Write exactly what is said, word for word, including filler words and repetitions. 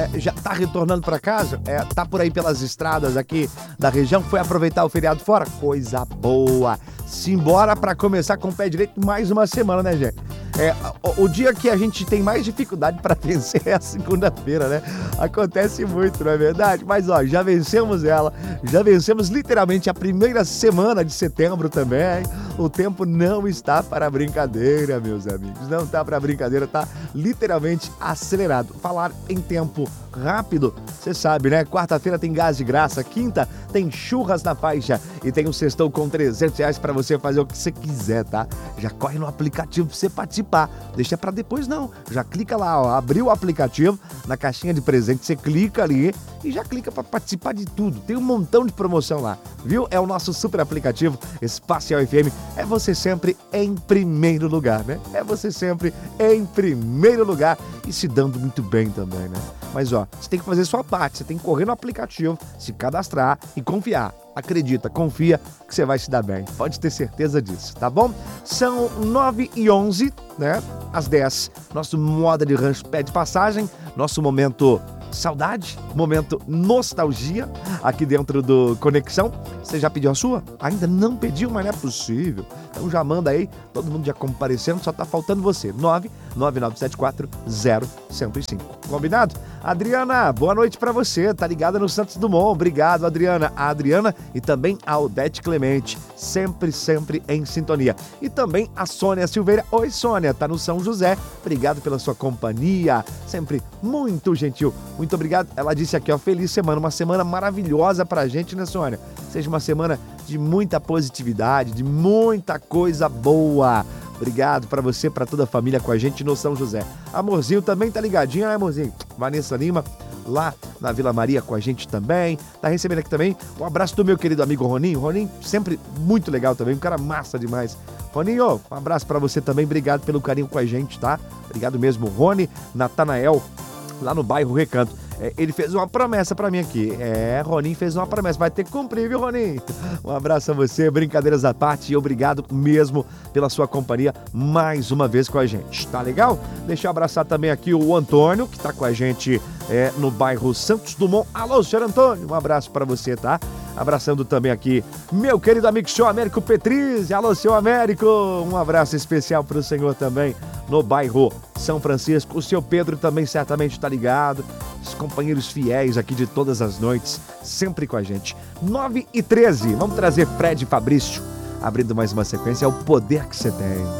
É, já tá retornando pra casa? É, tá por aí pelas estradas aqui da região? Foi aproveitar o feriado fora? Coisa boa! Simbora pra começar com o pé direito mais uma semana, né, gente? É, o, o dia que a gente tem mais dificuldade pra vencer é a segunda-feira, né? Acontece muito, não é verdade? Mas, ó, já vencemos ela, já vencemos literalmente a primeira semana de setembro também. O tempo não está para brincadeira, meus amigos. Não tá para brincadeira, tá literalmente acelerado. Falar em tempo rápido, você sabe, né? Quarta-feira tem gás de graça, quinta tem churras na faixa e tem um cestão com trezentos reais para você fazer o que você quiser, tá? Já corre no aplicativo pra você participar. Deixa pra depois não. Já clica lá, ó, abriu o aplicativo, na caixinha de presente, você clica ali e já clica para participar de tudo. Tem um montão de promoção lá, viu? É o nosso super aplicativo Espacial F M. É você sempre em primeiro lugar, né? É você sempre em primeiro lugar e se dando muito bem também, né? Mas, ó, você tem que fazer sua parte, você tem que correr no aplicativo, se cadastrar e confiar. Acredita, confia que você vai se dar bem. Pode ter certeza disso, tá bom? São nove e onze, né? Às dez, nosso Moda de Rancho pede passagem, nosso momento saudade, momento nostalgia, aqui dentro do Conexão. Você já pediu a sua? Ainda não pediu, mas não é possível. Então já manda aí, todo mundo já comparecendo, só tá faltando você. nove nove nove sete quatro zero zero zero cinco. Combinado? Adriana, boa noite pra você, tá ligada no Santos Dumont. Obrigado, Adriana. A Adriana e também a Odete Clemente, sempre, sempre em sintonia. E também a Sônia Silveira. Oi, Sônia, tá no São José. Obrigado pela sua companhia, sempre muito gentil. Muito obrigado. Ela disse aqui, ó, feliz semana, uma semana maravilhosa pra gente, né, Sônia? Seja uma semana de muita positividade, de muita coisa boa. Obrigado pra você, pra toda a família com a gente no São José. Amorzinho também tá ligadinho, né, amorzinho? Vanessa Lima, lá na Vila Maria com a gente também. Tá recebendo aqui também um abraço do meu querido amigo Roninho. Roninho, sempre muito legal também, um cara massa demais. Roninho, um abraço pra você também, obrigado pelo carinho com a gente, tá? Obrigado mesmo, Rony, Natanael, lá no bairro Recanto. É, ele fez uma promessa pra mim aqui. É, Roninho fez uma promessa. Vai ter que cumprir, viu, Roninho? Um abraço a você, brincadeiras à parte e obrigado mesmo pela sua companhia mais uma vez com a gente. Tá legal? Deixa eu abraçar também aqui o Antônio, que tá com a gente é, no bairro Santos Dumont. Alô, senhor Antônio, um abraço pra você, tá? Abraçando também aqui meu querido amigo senhor Américo Petrizzi. Alô, senhor Américo, um abraço especial pro senhor também no bairro São Francisco. O seu Pedro também certamente tá ligado. Os companheiros fiéis aqui de todas as noites, sempre com a gente. nove e treze, vamos trazer Fred Fabrício, abrindo mais uma sequência, é o poder que você tem.